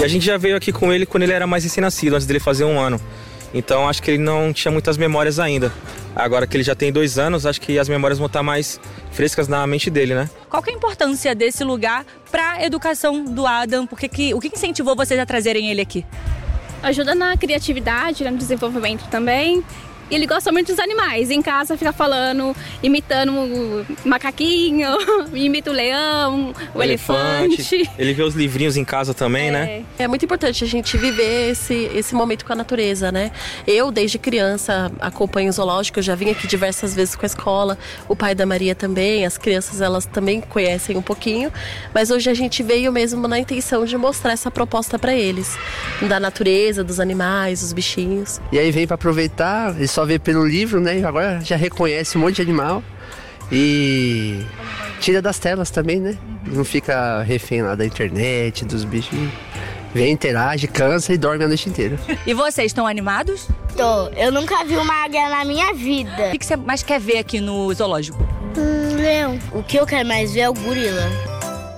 E a gente já veio aqui com ele quando ele era mais recém-nascido, antes dele fazer 1 ano. Então acho que ele não tinha muitas memórias ainda. Agora que ele já tem 2 anos, acho que as memórias vão estar mais frescas na mente dele, né? Qual que é a importância desse lugar para a educação do Adam? O que incentivou vocês a trazerem ele aqui? Ajuda na criatividade, no desenvolvimento também. E ele gosta muito dos animais. Em casa fica falando, imitando o macaquinho, imita o leão, o elefante. Ele vê os livrinhos em casa também, né? É muito importante a gente viver esse momento com a natureza, né? Eu, desde criança, acompanho o zoológico, eu já vim aqui diversas vezes com a escola, o pai da Maria também, as crianças, elas também conhecem um pouquinho, mas hoje a gente veio mesmo na intenção de mostrar essa proposta para eles, da natureza, dos animais, dos bichinhos. E aí vem para aproveitar, ele só vê pelo livro, né? E agora já reconhece um monte de animal e tira das telas também, né? Não fica refém lá da internet, dos bichinhos. Vem, interage, cansa e dorme a noite inteira. E vocês estão animados? Tô. Eu nunca vi uma águia na minha vida. O que você mais quer ver aqui no zoológico? Leão. O que eu quero mais ver é o gorila.